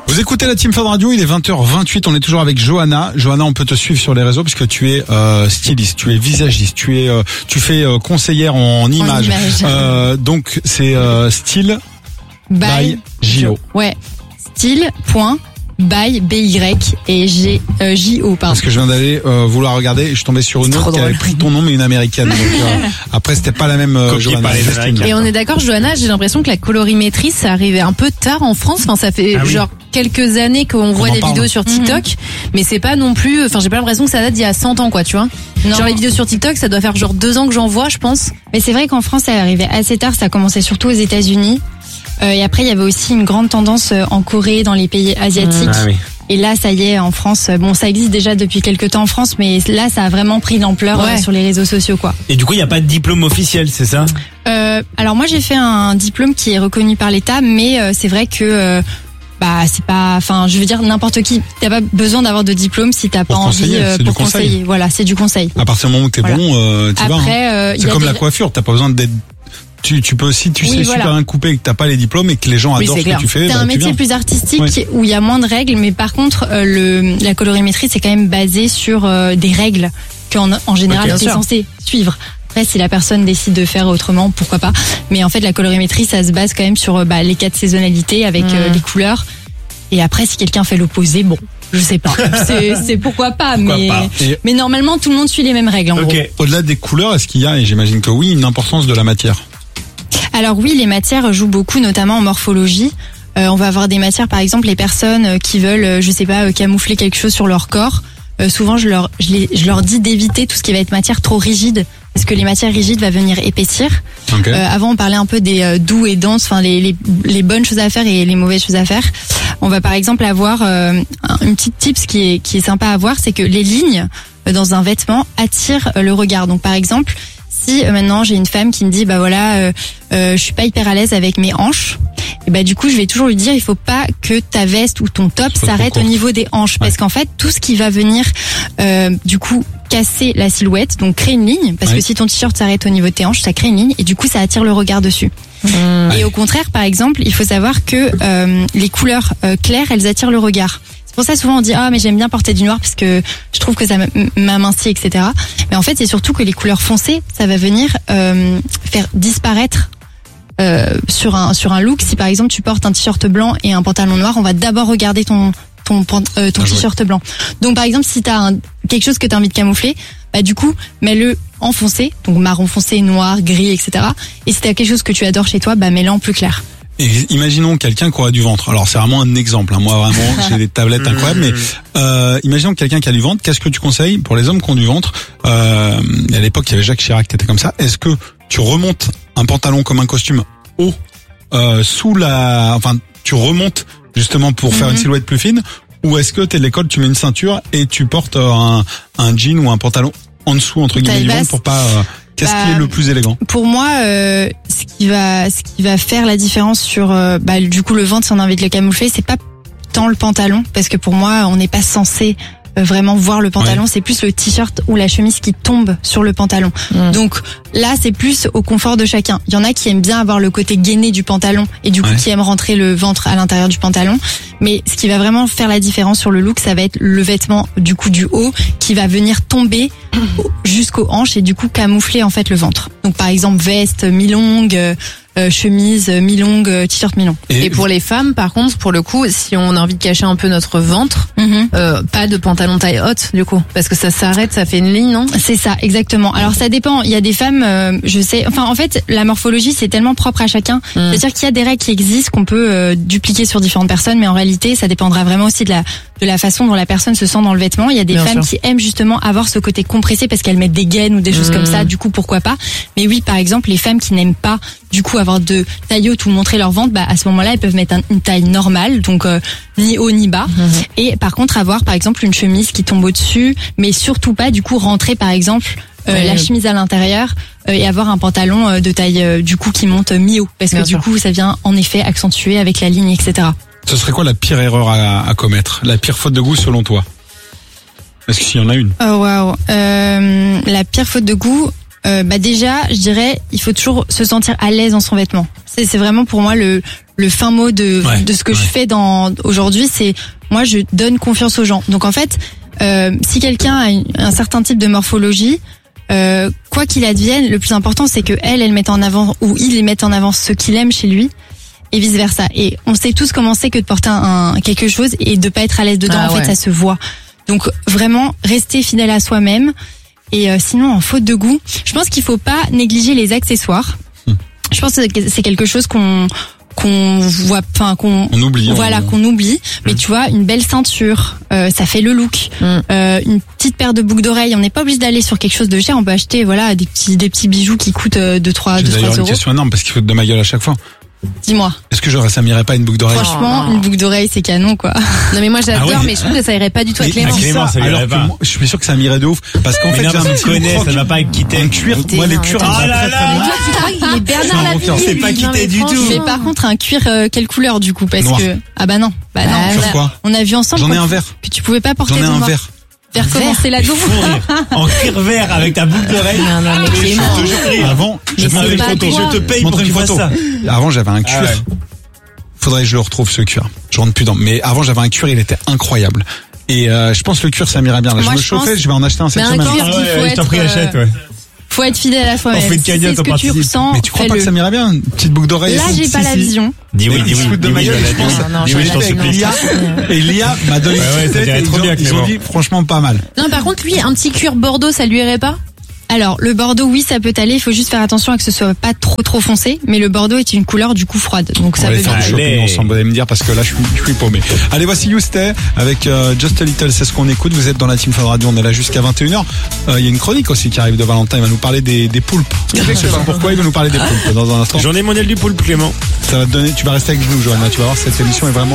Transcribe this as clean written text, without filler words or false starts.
Vous écoutez la Team Fun Radio, il est 20h28, on est toujours avec Johanna. Johanna, on peut te suivre sur les réseaux parce que tu es styliste, tu es visagiste, tu fais conseillère en images. Donc c'est style by JO. Ouais, style.by BY et JO, pardon. Parce que je viens d'aller vouloir regarder et je suis tombé sur une autre qui avait pris ton nom mais une américaine. Donc après c'était pas la même Johanna. Et on est d'accord, Johanna, j'ai l'impression que la colorimétrie ça arrivait un peu tard en France. Enfin ça fait genre quelques années qu'on voit des vidéos sur TikTok, mais c'est pas non plus, enfin j'ai pas l'impression que ça date d'il y a 100 ans quoi, tu vois. Non. Genre les vidéos sur TikTok, ça doit faire genre 2 ans que j'en vois, je pense. Mais c'est vrai qu'en France ça arrivait assez tard, ça commençait surtout aux États-Unis. Et après il y avait aussi une grande tendance en Corée, dans les pays asiatiques. Et là, ça y est, en France, bon, ça existe déjà depuis quelques temps en France, mais là, ça a vraiment pris l'ampleur sur les réseaux sociaux, quoi. Et du coup, il n'y a pas de diplôme officiel, c'est ça ? Alors moi, j'ai fait un diplôme qui est reconnu par l'État, mais c'est vrai que c'est pas, enfin, je veux dire, n'importe qui, t'as pas besoin d'avoir de diplôme si t'as pas envie pour conseiller. Voilà, c'est du conseil. À partir du moment où t'es bon, tu vas. Hein. C'est comme la coiffure, t'as pas besoin d'être. Tu peux aussi, tu sais super bien couper et que t'as pas les diplopes et que les gens adorent ce que tu fais. C'est un métier plus artistique où il y a moins de règles, mais par contre, la colorimétrie, c'est quand même basé sur des règles qu'en général, t'es censé suivre. Après, si la personne décide de faire autrement, pourquoi pas. Mais en fait, la colorimétrie, ça se base quand même sur les 4 saisonnalités avec les couleurs. Et après, si quelqu'un fait l'opposé, bon, je sais pas. C'est pourquoi pas, mais normalement, tout le monde suit les mêmes règles, en gros. Au-delà des couleurs, est-ce qu'il y a, et j'imagine que oui, une importance de la matière? Alors oui, les matières jouent beaucoup, notamment en morphologie. On va avoir des matières, par exemple, les personnes qui veulent, je sais pas, camoufler quelque chose sur leur corps. Souvent, je leur dis d'éviter tout ce qui va être matière trop rigide, parce que les matières rigides va venir épaissir. Avant, on parlait un peu des doux et denses, enfin les bonnes choses à faire et les mauvaises choses à faire. On va par exemple avoir une petite tips qui est sympa à voir, c'est que les lignes dans un vêtement attirent le regard. Donc par exemple, si maintenant j'ai une femme qui me dit je suis pas hyper à l'aise avec mes hanches, et du coup je vais toujours lui dire il faut pas que ta veste ou ton top s'arrête au niveau des hanches, parce qu'en fait tout ce qui va venir du coup casser la silhouette, donc créer une ligne, parce que si ton t-shirt s'arrête au niveau de tes hanches, ça crée une ligne et du coup ça attire le regard dessus. Et au contraire, par exemple, il faut savoir que les couleurs claires, elles attirent le regard. Pour ça, souvent on dit mais j'aime bien porter du noir parce que je trouve que ça m'amincit, etc. Mais en fait, c'est surtout que les couleurs foncées, ça va venir faire disparaître sur un look. Si par exemple tu portes un t-shirt blanc et un pantalon noir, on va d'abord regarder ton t-shirt blanc. Donc par exemple, si t'as quelque chose que t'as envie de camoufler, du coup mets-le en foncé, donc marron foncé, noir, gris, etc. Et si t'as quelque chose que tu adores chez toi, mets-le en plus clair. Et imaginons quelqu'un qui aura du ventre. Alors c'est vraiment un exemple, hein. Moi vraiment j'ai des tablettes incroyables, mais imaginons quelqu'un qui a du ventre. Qu'est-ce que tu conseilles pour les hommes qui ont du ventre? À l'époque il y avait Jacques Chirac qui était comme ça. Est-ce que tu remontes un pantalon comme un costume haut tu remontes justement pour faire une silhouette plus fine, ou est-ce que t'es de l'école, tu mets une ceinture et tu portes un jean ou un pantalon en dessous entre guillemets du ventre pour pas qu'est-ce qui est le plus élégant? Pour moi, ce qui va faire la différence sur du coup le ventre, si on a envie de le camoufler, c'est pas tant le pantalon, parce que pour moi, on n'est pas censé vraiment voir le pantalon, c'est plus le t-shirt ou la chemise qui tombe sur le pantalon. Donc là, c'est plus au confort de chacun. Il y en a qui aiment bien avoir le côté gainé du pantalon et du coup qui aiment rentrer le ventre à l'intérieur du pantalon. Mais ce qui va vraiment faire la différence sur le look, ça va être le vêtement du coup du haut qui va venir tomber jusqu'aux hanches et du coup camoufler en fait le ventre. Donc par exemple veste mi-longue, chemise mi-longue, t-shirt mi-long. Et pour les femmes, par contre, pour le coup, si on a envie de cacher un peu notre ventre, pas de pantalon taille haute, du coup, parce que ça s'arrête, ça fait une ligne, non? C'est ça, exactement. Alors ça dépend. Il y a des femmes, je sais. Enfin, en fait, la morphologie, c'est tellement propre à chacun. C'est-à-dire qu'il y a des règles qui existent qu'on peut dupliquer sur différentes personnes, mais en réalité, ça dépendra vraiment aussi de la façon dont la personne se sent dans le vêtement. Il y a des femmes qui aiment justement avoir ce côté compressé parce qu'elles mettent des gaines ou des choses comme ça. Du coup, pourquoi pas? Mais oui, par exemple, les femmes qui n'aiment pas du coup avoir de taille haute ou montrer leur ventre, à ce moment-là elles peuvent mettre une taille normale, donc ni haut ni bas, et par contre avoir par exemple une chemise qui tombe au-dessus, mais surtout pas du coup rentrer par exemple la chemise à l'intérieur et avoir un pantalon de taille du coup qui monte mi-haut, parce que du coup ça vient en effet accentuer avec la ligne, etc. Ce serait quoi la pire erreur à commettre, la pire faute de goût selon toi? Est-ce qu'il y en a une? La pire faute de goût, Déjà, je dirais, il faut toujours se sentir à l'aise dans son vêtement. C'est vraiment pour moi le fin mot de ce que je fais aujourd'hui. C'est moi, je donne confiance aux gens. Donc en fait, si quelqu'un a un certain type de morphologie, quoi qu'il advienne, le plus important c'est que elle mette en avant ou il mette en avant ce qu'il aime chez lui. Et vice versa. Et on sait tous comment c'est que de porter quelque chose et de pas être à l'aise dedans. En fait, ça se voit. Donc vraiment, rester fidèle à soi-même. Et sinon, en faute de goût, je pense qu'il faut pas négliger les accessoires. Je pense que c'est quelque chose qu'on voit, enfin qu'on oublie. Voilà, qu'on oublie. Mais tu vois, une belle ceinture, ça fait le look. Une petite paire de boucles d'oreilles. On n'est pas obligé d'aller sur quelque chose de cher. On peut acheter des petits bijoux qui coûtent 2-3 euros. D'ailleurs, une question énorme parce qu'il faut de ma gueule à chaque fois. Dis-moi. Est-ce que ça m'irait pas une boucle d'oreille? Franchement, une boucle d'oreille, c'est canon, quoi. Non, mais moi, j'adore, mais je trouve que ça irait pas du tout avec Clément. Ça alors que moi, je suis sûr que ça m'irait de ouf. Parce qu'en fait, j'ai un petit connais, ça va pas quitter. Un cuir, moi, les cuirs, toi, tu crois qu'il est Bernard Lavilliers. C'est pas quitté du tout. Mais par contre, un cuir, quelle couleur, du coup? Parce noir. que, bah non. Sur quoi? On a vu ensemble. J'en ai un vert. Que tu pouvais pas porter. J'en ai un vert. Faire commencer la douche. En cuir vert avec ta boucle d'oreille. Non, mais Clément. Avant, je te paye pour que tu fasses ça. Avant, j'avais un cuir. Faudrait que je le retrouve, ce cuir. Je rentre plus dedans. Mais avant, j'avais un cuir, il était incroyable. Et je pense que le cuir, ça m'irait bien. Là, je me chauffais, je vais en acheter un cette semaine. Je t'en prie, achète, Faut être fidèle à soi-même. On fait une cagnotte, c'est ce que tu ressens. Mais tu crois pas que ça m'irait bien? Une petite boucle d'oreille. Là, j'ai pas la vision. Dis oui. Je t'en supplie. Et Lia m'a donné une tête. Ils ont dit, franchement, pas mal. Non, par contre, lui, un petit cuir bordeaux, ça lui irait pas? Alors, le bordeaux, oui, ça peut aller. Il faut juste faire attention à que ce soit pas trop foncé. Mais le bordeaux est une couleur du coup froide. Donc ça peut bien. Shopping ensemble, vous allez me dire, parce que là, je suis paumé. Allez, voici You Stay avec Just a Little. C'est ce qu'on écoute. Vous êtes dans la Team Fun Radio. On est là jusqu'à 21h. Il y a une chronique aussi qui arrive de Valentin. Il va nous parler des poulpes. Je sais pas pourquoi il va nous parler des poulpes dans un instant. J'en ai mon aile du poulpe, Clément. Ça va te donner, tu vas rester avec nous, Johanna. Tu vas voir, cette émission est vraiment